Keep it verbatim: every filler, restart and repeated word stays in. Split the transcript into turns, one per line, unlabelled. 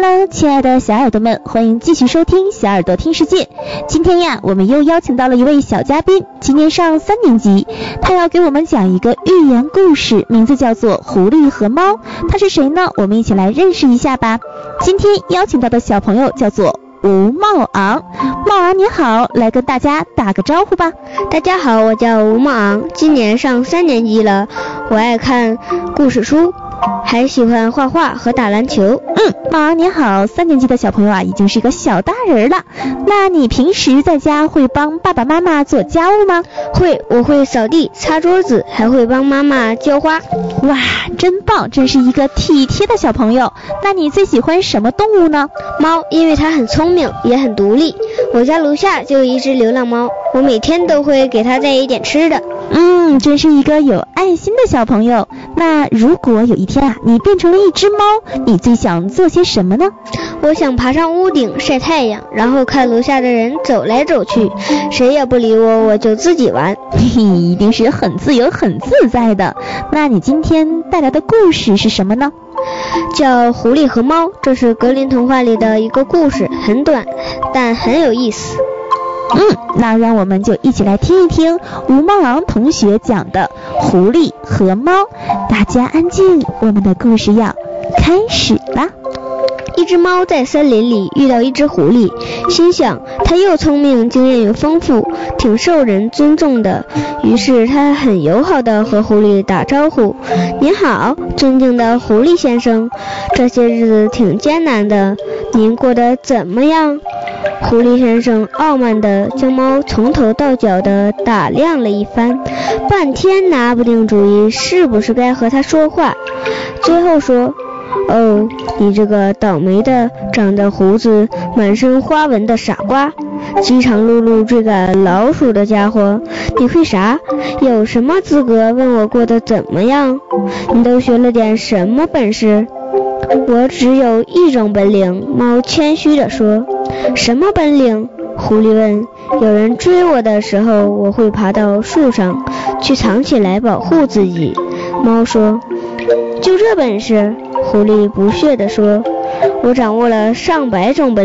Hello， 亲爱的小耳朵们，欢迎继续收听小耳朵听世界。今天呀，我们又邀请到了一位小嘉宾，今年上三年级，他要给我们讲一个寓言故事，名字叫做《狐狸和猫》。他是谁呢？我们一起来认识一下吧。今天邀请到的小朋友叫做吴茂昂。茂昂你好，来跟大家打个招呼吧。
大家好，我叫吴茂昂，今年上三年级了。我爱看故事书，还喜欢画画和打篮球。
嗯，茂昂你好，三年级的小朋友啊，已经是一个小大人了。那你平时在家会帮爸爸妈妈做家务吗？
会，我会扫地、擦桌子，还会帮妈妈浇花。
哇，真棒，真是一个体贴的小朋友。那你最喜欢什么动物呢？
猫，因为它很聪明，也很独立。我家楼下就有一只流浪猫，我每天都会给它带一点吃的。
嗯，真是一个有爱心的小朋友。那如果有一天啊，你变成了一只猫，你最想做些什么呢？
我想爬上屋顶晒太阳，然后看楼下的人走来走去，谁也不理我，我就自己玩。
嘿嘿，一定是很自由很自在的。那你今天带来的故事是什么呢？
叫《狐狸和猫》，这是格林童话里的一个故事，很短，但很有意思。
嗯，那让我们就一起来听一听吴茂昂同学讲的《狐狸和猫》。大家安静，我们的故事要开始啦。
一只猫在森林里遇到一只狐狸，心想它又聪明，经验又丰富，挺受人尊重的。于是它很友好地和狐狸打招呼：您好，尊敬的狐狸先生，这些日子挺艰难的，您过得怎么样？狐狸先生傲慢地将猫从头到脚地打量了一番，半天拿不定主意是不是该和它说话。最后说：哦，你这个倒霉的长着胡子满身花纹的傻瓜，饥肠辘辘追赶老鼠的家伙，你会啥？有什么资格问我过得怎么样？你都学了点什么本事？我只有一种本领，猫谦虚地说。什么本领？狐狸问。有人追我的时候，我会爬到树上去藏起来保护自己。猫说。就这本事？狐狸不屑地说。我掌握了上百种本领。